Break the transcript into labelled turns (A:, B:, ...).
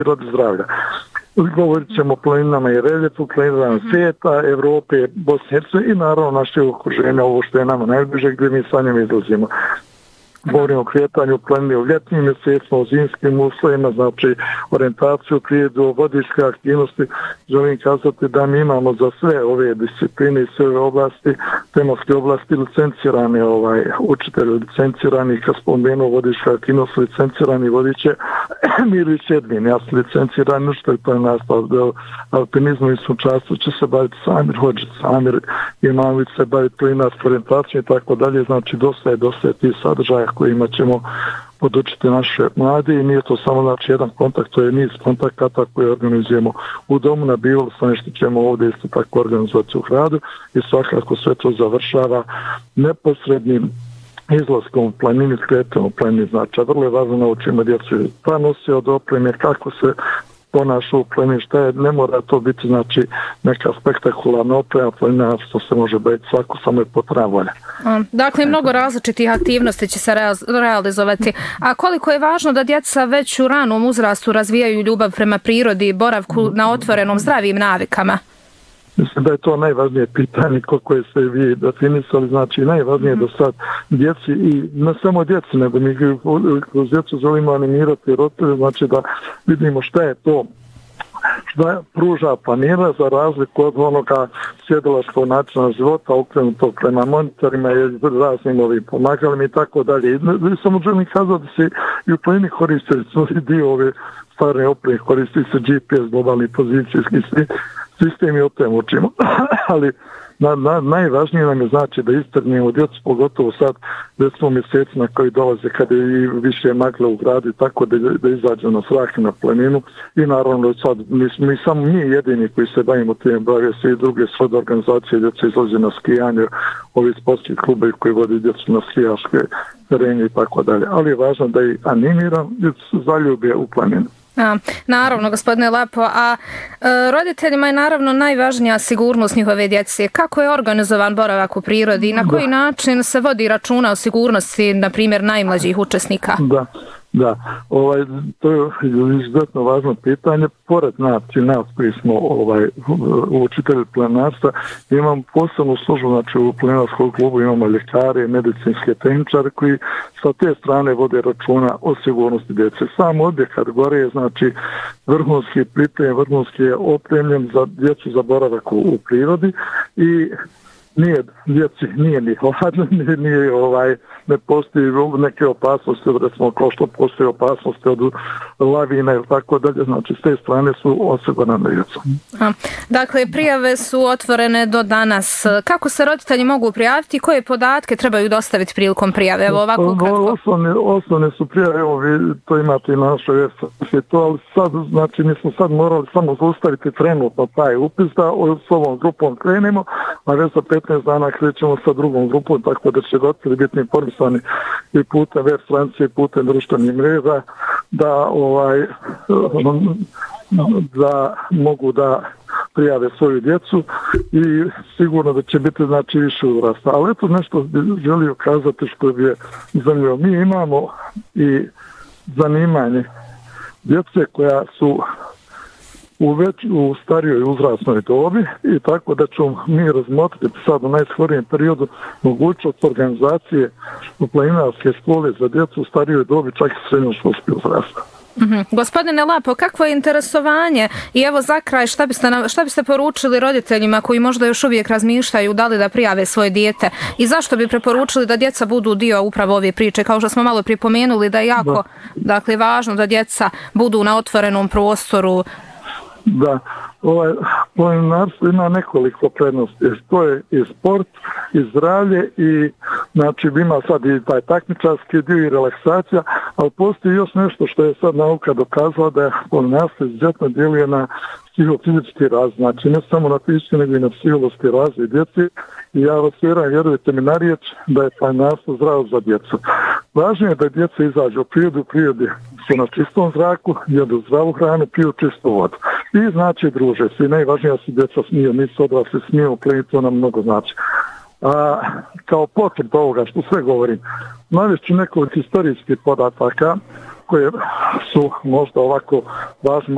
A: prirodi zdravlja. Govorit ćemo o planinama i reljefu, planinama svijeta, Evrope, Bosne i Hercegovine i naravno naše okruženje, ovo što je nama najbliže gdje mi sa njim izlazimo. Govorimo o kretanju planine u ljetnim mjesecima, o zimskim uslovima, znači orijentaciju prijedu, vodičke aktivnosti. Želim kazati da mi imamo za sve ove discipline i sve ove oblasti, tematske oblasti licencirani učitelji, licencirani, kad spomenuo vodička aktivnost, licencirani vodiče Miri Šedvin, ja sam licencirani učitelj planinarstva, alpinizmu i sunčarstvu će se baviti Samir Hodžić, Samir Imanović se baviti planinarskom orijentacijom i tako dalje, znači dosta je tih sadržaja kojima ćemo podučiti naše mlade i nije to samo znači jedan kontakt, to je niz kontakata koje organizujemo u domu na Bivolu, nešto ćemo ovdje isto tako organizovati u gradu i svakako sve to završava neposrednim izlaskom u planini, kretom u planini, znači vrlo je važno naučimo djecu pa nosi od opreme, kako se ponaša u planini, šta je, ne mora to biti znači neka spektakularna oprema, planinarstvo se može biti svako, samo je potrebna volja.
B: Dakle, mnogo različitih aktivnosti će se realizovati. A koliko je važno da djeca već u ranom uzrastu razvijaju ljubav prema prirodi i boravku na otvorenom zdravim navikama?
A: Mislim da je to najvažnije pitanje koje ste vi definisali, znači najvažnije da sad djeci i ne samo djeci, nego mi kroz djecu želimo animirati roditelje, znači da vidimo šta je to što pruža planina za razliku od onoga sjedilačkog načina života okrenutog prema monitorima i raznim ovim pomagalima i tako dalje. Samo želim kazati da se i u planini koriste dio ove stvarne opreme, koristi se GPS, globalni pozicijski sistemi, o tem učimo, ali najvažnije nam je znači da istrnimo djecu, pogotovo sad recimo mjesecima koji dolaze kada je više magle u gradu, tako da izađu na zrak na planinu i naravno sad mi samo mi jedini koji se bavimo tim, bavimo se i druge sve organizacije, djeca izlaze na skijanje, ovi sportski klubovi koji vodi djecu na skijaške terene i tako dalje, ali je važno da i animiram djecu zaljube u planinu.
B: Naravno, gospodine Lapo, a roditeljima je naravno najvažnija sigurnost njihove djece. Kako je organizovan boravak u prirodi i na koji način se vodi računa o sigurnosti, na primjer, najmlađih učesnika?
A: Da, to je izuzetno važno pitanje. Pored nas koji smo učitelji planinarstva, imamo posebnu službu, znači u planinarskom klubu imamo ljekare, medicinske tehničare koji sa te strane vode računa o sigurnosti djece. Sam objekat gore je znači vrhunski pripremljen, vrhunski je opremljen za djecu za boravak u prirodi i djeci nije ni hladno, ne postoji neke opasnosti, recimo kao što postoji opasnosti od lavina ili tako dalje, znači s te strane su osigurane djecu.
B: Dakle, prijave su otvorene do danas. Kako se roditelji mogu prijaviti i koje podatke trebaju dostaviti prilikom prijave? Evo ovako ukratko.
A: Osnovne su prijave, evo vi to imate i na našoj website, ali sad, znači mi smo sad morali samo zaustaviti trenutno taj upis da s ovom grupom krenemo, a već za 15 dana krećemo sa drugom grupom, tako da će roditelji biti informisani i putem web stranice i putem društvenih mreža da mogu da prijave svoju djecu i sigurno da će biti znači više uzrasta. Ali eto nešto bih želio kazati što je zanimljivo. Mi imamo i zanimanje djece koja su u starijoj uzrasnoj dobi i tako da ćemo mi razmotriti sad u najskorijem periodu mogućnost organizacije u planinarske škole za djecu u starijoj dobi, čak i srednjoškolski uzrasta.
B: Gospodine Lapo, kakvo je interesovanje i evo za kraj šta biste poručili roditeljima koji možda još uvijek razmišljaju da li da prijave svoje dijete i zašto bi preporučili da djeca budu dio upravo ove priče, kao što smo malo pripomenuli da je jako dakle, važno da djeca budu na otvorenom prostoru?
A: Da, planinarstvo ima nekoliko prednosti. To je i sport, i zdravlje, i znači ima sad i taj takmičarski dio i relaksacija, ali postoji još nešto što je sad nauka dokazala da je planinarstvo izuzetno djeluje na psihofizički razvoj, znači ne samo na fizički nego i na psihološki razvoj djeci i ja vas vjerujte mi na riječ da je planinarstvo zdravo za djecu. Važno je da djeca izađu u prirodi su na čistom zraku, jedu zdravu hranu, piju čistu vodu. I znači druže se i najvažnije su djeca smiju, nisu odrasli smiju, pleniti, to nam mnogo znači. A kao potvrd ovoga što sve govorim, navešću nekoliko historijskih podataka koje su možda ovako važno